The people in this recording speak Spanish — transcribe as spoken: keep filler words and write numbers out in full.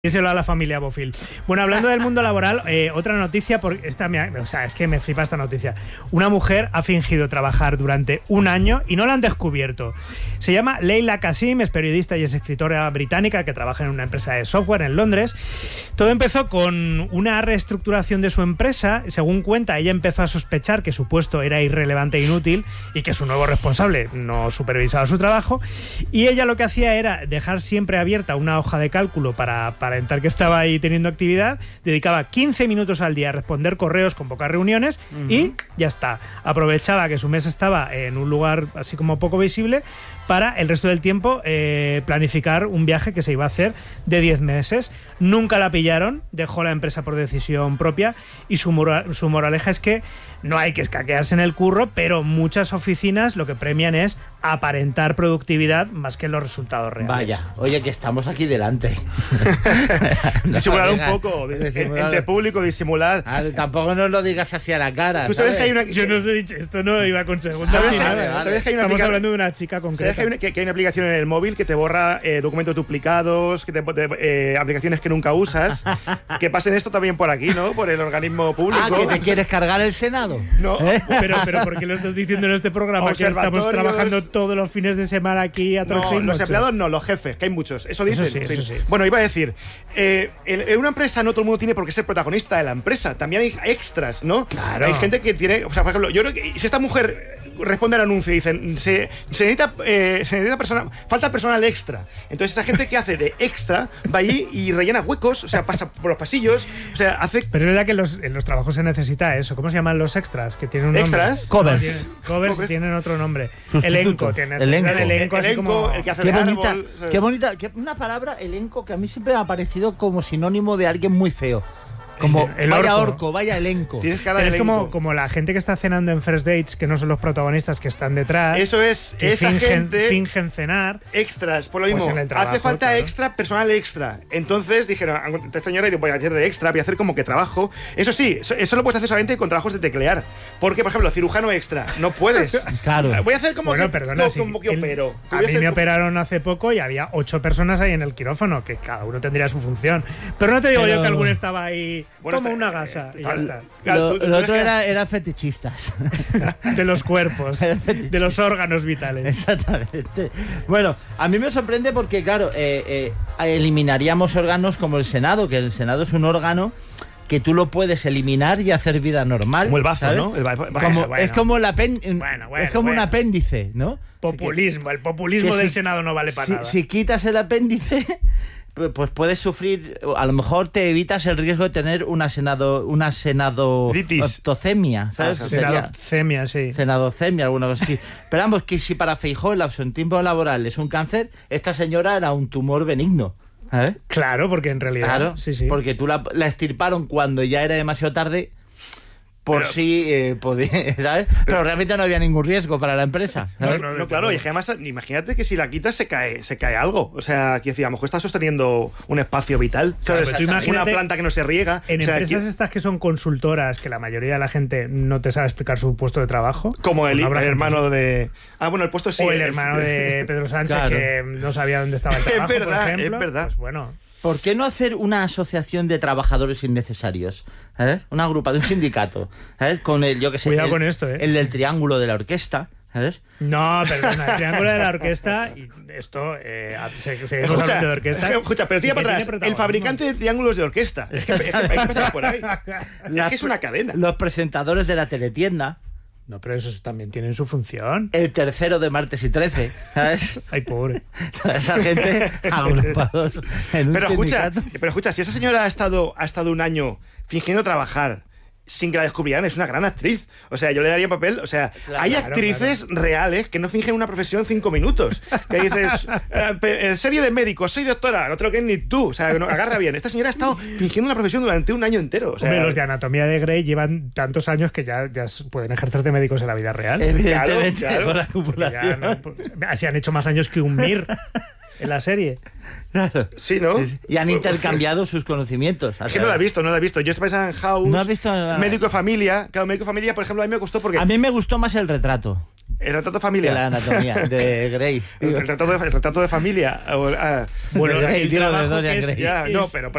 Díselo a la familia Bofil. Bueno, hablando del mundo laboral, eh, otra noticia, porque esta me, o sea, es que me flipa esta noticia. Una mujer ha fingido trabajar durante un año y no la han descubierto. Se llama Leila Kasim, es periodista y es escritora británica que trabaja en una empresa de software en Londres. Todo empezó con una reestructuración de su empresa. Según cuenta, ella empezó a sospechar que su puesto era irrelevante e inútil y que su nuevo responsable no supervisaba su trabajo. Y ella lo que hacía era dejar siempre abierta una hoja de cálculo para, para Para que estaba ahí teniendo actividad, dedicaba quince minutos al día a responder correos, convocar reuniones uh-huh. y ya está. Aprovechaba que su mesa estaba en un lugar así como poco visible para el resto del tiempo eh, planificar un viaje que se iba a hacer de diez meses. Nunca la pillaron, dejó la empresa por decisión propia y su, mora- su moraleja es que no hay que escaquearse en el curro, pero muchas oficinas lo que premian es aparentar productividad más que los resultados reales. Vaya, oye, que estamos aquí delante. No, disimular un poco, disimular. Entre público, disimular. Ah, tampoco nos lo digas así a la cara. Tú sabes, ¿sabes? que hay una... Yo no os he dicho, esto no iba con segunda. ¿Sabes, ni que, nada, vale, vale. ¿sabes que hay una Estamos aplica... hablando de una chica concreta. ¿Sabes que hay una, que, que hay una aplicación en el móvil que te borra eh, documentos duplicados, que te, te, eh, aplicaciones que nunca usas? Que pasen esto también por aquí, ¿no? Por el organismo público. Ah, ¿que te quieres cargar el Senado? No. ¿Eh? Pero, pero ¿por qué lo estás diciendo en este programa? Que estamos trabajando todos los fines de semana aquí a no, los empleados no, los jefes, que hay muchos. Eso dicen. Eso sí, eso sí. Bueno, iba a decir, eh, en, en una empresa no todo el mundo tiene por qué ser protagonista de la empresa. También hay extras, ¿no? Claro. Hay gente que tiene, o sea, por ejemplo, yo creo que si esta mujer responde al anuncio y dicen, se, se necesita, eh, se necesita persona, falta personal extra. Entonces esa gente que hace de extra va allí y rellena huecos, o sea, pasa por los pasillos, o sea, hace... Pero es verdad que los, en los trabajos se necesita eso. ¿Cómo se llaman los extras? Que tienen un ¿Extras? nombre. Covers. No, tienen, covers, Covers tienen otro nombre. Sustituto. Elenco. Tiene Elenco. el elenco, así elenco, como... el que hace Qué el bonita, árbol, ¿sabes? qué bonita, qué, una palabra, elenco, que a mí siempre me ha parecido como sinónimo de alguien muy feo. Como El vaya orco. orco, vaya elenco. Tienes cara Pero de es como, elenco. como la gente que está cenando en First Dates, que no son los protagonistas que están detrás. Eso es, que esa fingen, gente... fingen cenar. Extras, por lo Pues mismo. en el trabajo, hace falta claro. extra, personal extra. Entonces dijeron, esta señora, voy a hacer de extra, voy a hacer como que trabajo. Eso sí, eso, eso lo puedes hacer solamente con trabajos de teclear. Porque, por ejemplo, cirujano extra, no puedes. Claro. Voy a hacer como Bueno, que, perdona, como, sí, como que el- opero. A Voy mí hacer me como- operaron hace poco y había ocho personas ahí en el quirófano, que cada uno tendría su función. Pero no te digo Pero- yo que alguno estaba ahí, Bueno, toma está- una gasa y ya está. Claro, Lo, tú- tú lo eres otro que- era, era fetichistas. De los cuerpos, de los órganos vitales. Exactamente. Bueno, a mí me sorprende porque, claro, eh, eh, eliminaríamos órganos como el Senado, que el Senado es un órgano que tú lo puedes eliminar y hacer vida normal. Como el bazo, ¿sabes? ¿no? El ba- ba- Como- bueno. Es como, el apen- Bueno, bueno, es como bueno. un apéndice, ¿no? Populismo, el populismo Que del si- Senado no vale para si, nada. si quitas el apéndice, pues, pues puedes sufrir, a lo mejor te evitas el riesgo de tener una senado, una Litis. senadocemia, ¿sabes? Ah, Que sería- Senadocemia, sí. Senadocemia, alguna cosa así. Pero vamos, que si para Feijóo el absentismo laboral es un cáncer, esta señora era un tumor benigno. ¿Sabes? Claro, porque en realidad... Claro, sí, sí. porque tú la, la extirparon cuando ya era demasiado tarde, por Pero- si eh, podía, ¿sabes? Pero realmente no había ningún riesgo para la empresa. ¿sabes? No, no, No, desde claro, luego. y es que además, imagínate que si la quitas se cae, se cae algo. O sea, que decía, a lo mejor está sosteniendo un espacio vital. Claro, ¿Sabes? pero tú Una imagínate- planta que no se riega. En o sea, empresas que- estas que son consultoras, que la mayoría de la gente no te sabe explicar su puesto de trabajo. como el, pues no habrá el gente hermano así. de. Ah, bueno, el puesto sí. O el es- hermano de Pedro Sánchez, Claro. que no sabía dónde estaba el Es trabajo, verdad, por ejemplo. es verdad. Pues bueno... ¿Por qué no hacer una asociación de trabajadores innecesarios? ¿Sabes? Una grupa de un sindicato, ¿sabes? Con el, yo que sé, Cuidado el, con esto, ¿eh? el del triángulo de la orquesta, ¿sabes? No, perdona, el triángulo de la orquesta, y esto, eh, se- seguimos Escucha, hablando de orquesta. escucha, pero sí tira que para tiene atrás. El protagonismo. fabricante de triángulos de orquesta. Es que, es que hay que empezar por ahí. La- Es que es una cadena. Los presentadores de la teletienda, No, pero esos también tienen su función. el tercero de martes y trece, ¿sabes? Ay, pobre. Toda esa gente agrupados en un Pero escucha, sindicato. pero escucha, si esa señora ha estado, ha estado un año fingiendo trabajar sin que la descubrieran, es una gran actriz. O sea, yo le daría papel. O sea, Claro, hay claro, actrices reales que no fingen una profesión cinco minutos. Que dices, eh, pe- eh, serie de médicos, soy doctora, no te lo crees ni tú. O sea, no, agarra bien. Esta señora ha estado fingiendo una profesión durante un año entero. O sea, Hombre, los de Anatomía de Grey llevan tantos años que ya, ya pueden ejercer de médicos en la vida real. Evidentemente, Claro, claro. por la Porque ya acumulación. no- pues, así han hecho más años que un Mir en la serie. Claro. sí, ¿no? Y han intercambiado sus conocimientos. Es que no la he visto, no la he visto. Yo estaba pensando en House, ¿No has visto nada? Médico de Familia. Claro, Médico de Familia, por ejemplo, a mí me gustó porque... A mí me gustó más el retrato. El retrato de De familia. la anatomía, de Grey. El retrato de, el retrato de familia. O, ah, Bueno, De Grey, el digo, de trabajo Dorian que es- Gray. ya, no, es- pero por